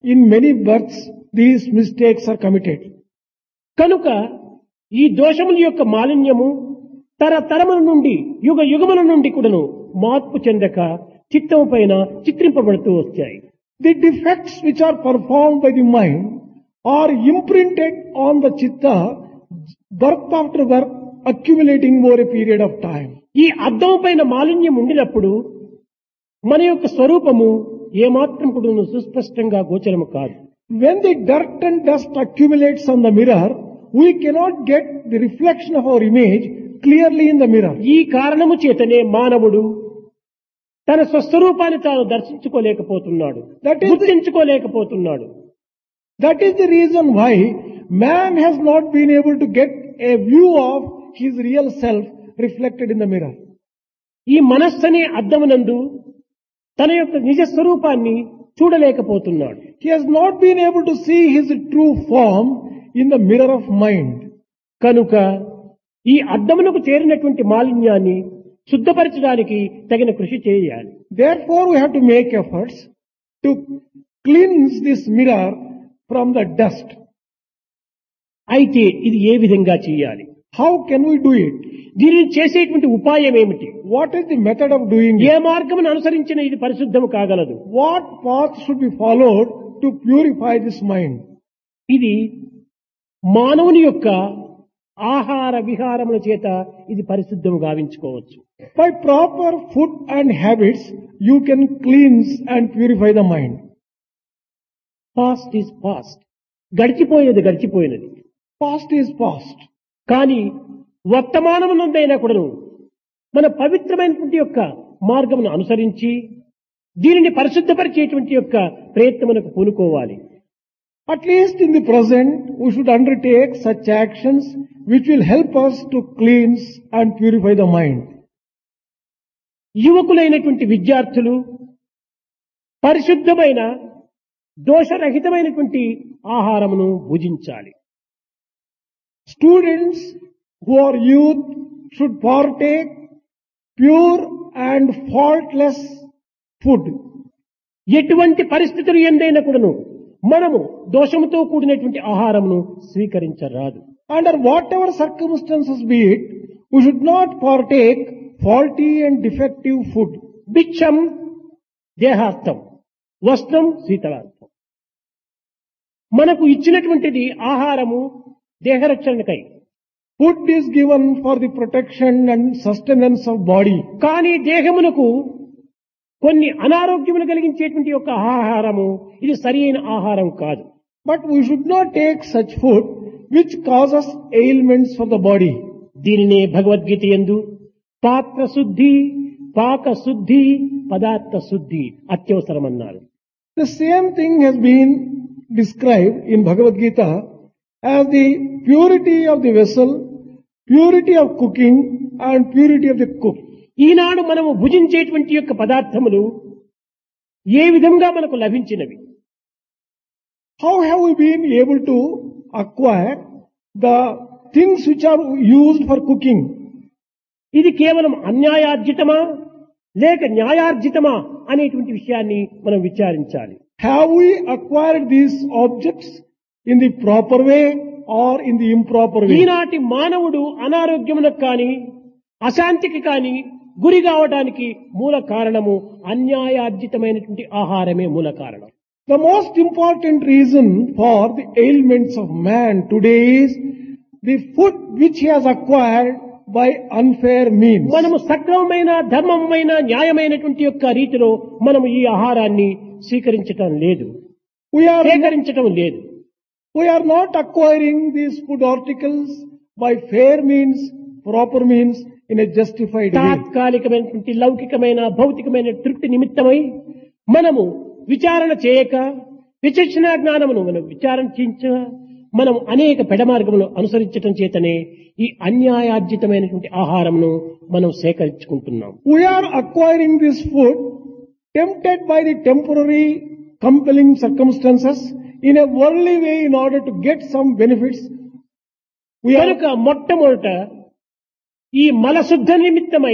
In many births, these mistakes are committed. కనుక ఈ దోషముల యొక్క మాలిన్యము తరతరముల నుండి యుగ యుగముల నుండి కూడాను మార్పు చెందక చిత్తము పైన చిత్రింపబడుతూ వచ్చాయి. The defects which are performed by the mind are imprinted on the chitta, birth after birth, accumulating over a period of time. ఈ అద్దం పైన మాలిన్యం ఉండినప్పుడు మన యొక్క స్వరూపము ఏమాత్రం కూడా సుస్పష్టంగా గోచరము కాదు. When the dirt and dust accumulates on the mirror, we cannot get the reflection of our image clearly in the mirror. ఈ కారణము చేతనే మానవుడు తన స్వస్వరూపాన్ని తాను దర్శించుకోలేకపోతున్నాడు, గుర్తించుకోలేకపోతున్నాడు. That is the reason why man has not been able to get a view of his real self reflected in the mirror. ఈ మనస్సనే అద్దమునందు తన యొక్క నిజ స్వరూపాన్ని చూడలేకపోతున్నాడు. He has not been able to see his true form in the mirror of mind. కనుక ఈ అద్దమునకు చేరినటువంటి మాలిన్యాన్ని శుద్ధపరచడానికి తగిన కృషి చేయాలి. Therefore, we have to make efforts to cleanse this mirror from the dust. అయితే ఇది ఏ విధంగా చేయాలి? How can we do it? దీనిని చేసేటువంటి ఉపాయం ఏమిటి? What is the method of doing A it? మార్గమును అనుసరించిన ఇది పరిశుద్ధము కాగలదు? What path should be followed to purify this mind? ఇది మానవుని యొక్క ఆహార విహారముల చేత ఇది పరిశుద్ధము గావించుకోవచ్చు. By proper food and habits, you can cleanse and purify the mind. Past is past, గడిచిపోయేది గడిచిపోయినది. Past is past. కానీ వర్తమానమునందైనా కూడాను మన పవిత్రమైనటువంటి యొక్క మార్గమును అనుసరించి దీనిని పరిశుద్ధపరిచేటువంటి యొక్క ప్రయత్నమునకు పూనుకోవాలి. At least in the present, we should undertake such actions which will help us to cleanse and purify the mind. యువకులైనటువంటి విద్యార్థులు పరిశుద్ధమైన దోషరహితమైనటువంటి ఆహారమును భుజించాలి. Students who are youth should partake pure and faultless food. ఎటువంటి పరిస్థితులు ఎందైనా కూడాను మనము దోషముతో కూడినటువంటి ఆహారమును స్వీకరించరాదు. Under whatever circumstances be it, we should not partake faulty and defective food. భిక్షం దేహార్థం, వస్త్రం శీతలార్థం. మనకు ఇచ్చినటువంటిది ఆహారము దేహరక్షణకై. Food is given for the protection and sustenance of body. కానీ దేహమునకు కొన్ని అనారోగ్యములు కలిగించేటువంటి యొక్క ఆహారము ఇది సరి అయిన ఆహారం కాదు. But we should not take such food which causes ailments for the body. దీనినే భగవద్గీత యందు పాత్ర శుద్ధి, పాక శుద్ధి, పదార్థ శుద్ధి అత్యవసరమన్నారు. The same thing has been described in Bhagavad Gita as the purity of the vessel, purity of cooking and purity of the cook. ఈనాడు మనము భుజించేటువంటి యొక్క పదార్థములు ఏ విధంగా మనకు లభించినవి? How have we been able to acquire the things which are used for cooking? ఇది కేవలం అన్యాయార్జితమా లేక న్యాయార్జితమా అనేటువంటి విషయాన్ని మనం విచారించాలి. Have we acquired these objects in the proper way or in the improper way? ఈనాటి మానవుడు అనారోగ్యములకు కానీ అశాంతికి కానీ గురి కావడానికి మూల కారణము అన్యాయార్జితమైనటువంటి ఆహారమే మూల కారణం. The most important reason for the ailments of man today is the food which he has acquired by unfair means. మనము సక్రమమైన ధర్మమైన న్యాయమైనటువంటి యొక్క రీతిలో మనము ఈ ఆహారాన్ని స్వీకరించటం లేదు, సేకరించటం లేదు. We are not acquiring these food articles by fair means, proper means, in a justified way. తాత్కాలికమైనటువంటి లౌకికమైన భౌతికమైన తృప్తి నిమిత్తమై మనము విచారణ చేయక విచక్షణ జ్ఞానమును మనం విచారణ చేయించ మనం అనేక పెడమార్గములు అనుసరించటం చేతనే ఈ అన్యాయార్జితమైనటువంటి ఆహారమును మనం సేకరించుకుంటున్నాం. We are acquiring this food tempted by the temporary compelling circumstances in a worldly way in order to get some benefits. కనుక మొట్టమొదట ఈ మలశుద్ధ నిమిత్తమై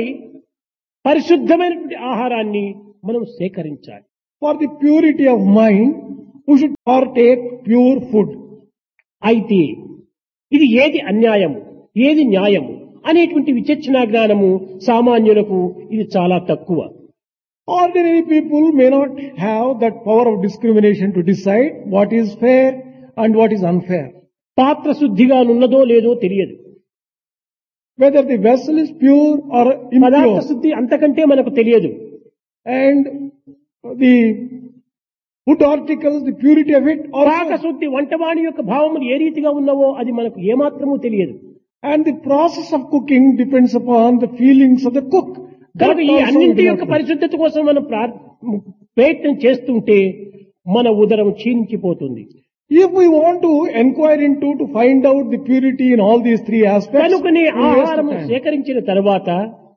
పరిశుద్ధమైనటువంటి ఆహారాన్ని మనం సేకరించాలి. For the purity of mind, who should partake pure food. అయితే ఇది ఏది అన్యాయము ఏది న్యాయము అనేటువంటి విచక్షణ జ్ఞానము సామాన్యులకు ఇది చాలా తక్కువ. Ordinary people may not have that power of discrimination to decide what is fair and what is unfair. పాత్ర శుద్ధిగా నున్నదో లేదో తెలియదు. Whether the vessel is pure or పదార్థ impure. శుద్ధి అంతకంటే మనకు తెలియదు. And the food articles, the purity of it పాక also. శుద్ధి వంటవాణి యొక్క భావములు ఏ రీతిగా ఉన్నవో అది మనకు ఏమాత్రమూ తెలియదు. And the process of cooking depends upon the feelings of the cook. కనుక ఈ also we అన్నింటి do యొక్క not know. పరిశుద్ధత కోసం మనం ప్రయత్నం చేస్తుంటే మన ఉదరం క్షీణించిపోతుంది. If we want to inquire into to find out the purity in all these three aspects, కనుకనే we waste ఆహారము time. సేకరించిన తర్వాత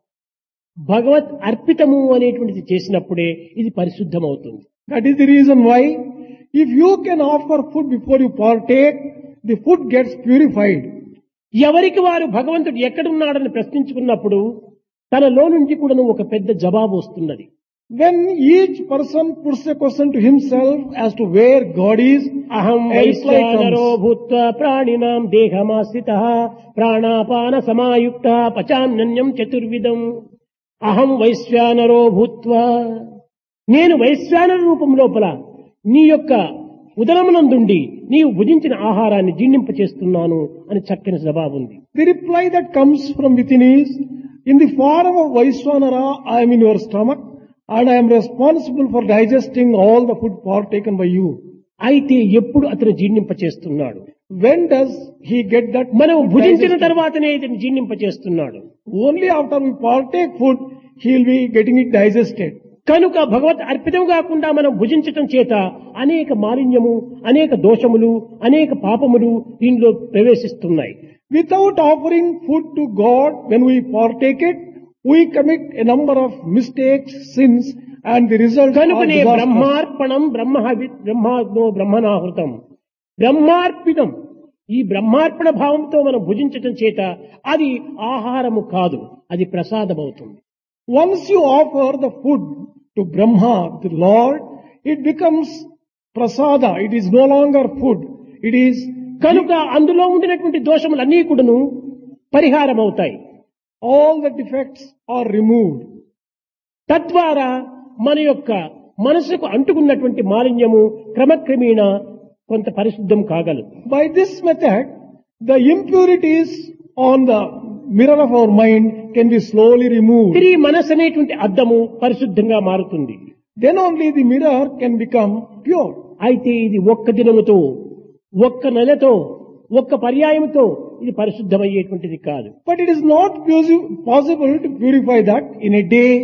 భగవత్ అర్పితము అనేటువంటిది చేసినప్పుడే ఇది పరిశుద్ధమవుతుంది. That is the reason why if you can offer food before you partake, the food gets purified. ఎవరికి వారు భగవంతుడు ఎక్కడున్నాడని ప్రశ్నించుకున్నప్పుడు తనలో నుంచి కూడా ఒక పెద్ద జవాబు వస్తున్నది. When each person puts a question to himself as to where God is, అహం a reply వైశ్వానరో comes. భూత్వా ప్రాణినాం దేహమాశ్రితః ప్రాణాపాన సమాయుక్తః పచామ్యన్యం చతుర్విధం. అహం వైశ్వానరో భూత్వా, నేను వైశ్వానర రూపం లోపల నీ యొక్క ఉదరమునందుండి నీవు భుజించిన ఆహారాన్ని జీర్ణింపచేస్తున్నాను అని చక్కని జవాబు ఉంది. The reply that comes from within is, in the form of Vaishwanara, I am in your stomach and I am responsible for digesting all the food partaken by you. అయితే ఎప్పుడు అతను జీర్ణింపచేస్తున్నాడు? When does he get that? మనం భుజించిన digested? తర్వాతనే ఇతను జీర్ణింపచేస్తున్నాడు. Only after we partake food, he will be getting it digested. కనుక భగవత్ అర్పితం కాకుండా మనం భుజించటం చేత అనేక మాలిన్యము, అనేక దోషములు, అనేక పాపములు దీనిలో ప్రవేశిస్తున్నాయి. Without offering food to God, when we partake it, we commit a number of mistakes, sins, and the result are కనుకనే disastrous. బ్రహ్మార్పణం బ్రహ్మాగ్నో బ్రహ్మనాహృతం. బ్రహ్మార్పితం, ఈ బ్రహ్మార్పణ భావంతో మనం భుజించటం చేత అది ఆహారము కాదు, అది ప్రసాదమవుతుంది. Once you offer the food to Brahma, the Lord, it becomes prasada. It is no longer food. It is, కనుక అందులో ఉండినటువంటి దోషములన్నీ కూడాను పరిహారం అవుతాయి. all the defects are removed. తద్వారా మన యొక్క మనసుకు అంటుకున్నటువంటి మాలిన్యము క్రమక్రమేణా కొంత పరిశుద్ధం కాగలదు. By this method, the impurities on the mirror of our mind can be slowly removed. తిరిగి మనసు అనేటువంటి అద్దము పరిశుద్ధంగా మారుతుంది. Then only the mirror can become pure. అయితే ఇది ఒక్క దినముతో, ఒక్క నెలతో, ఒక్క పర్యాయముతో ఇది పరిశుద్ధమయ్యేటువంటిది కాదు. But it is not possible to purify that in a day